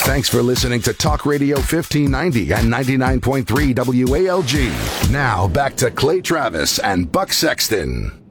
Thanks for listening to Talk Radio 1590 and 99.3 WALG. Now back to Clay Travis and Buck Sexton.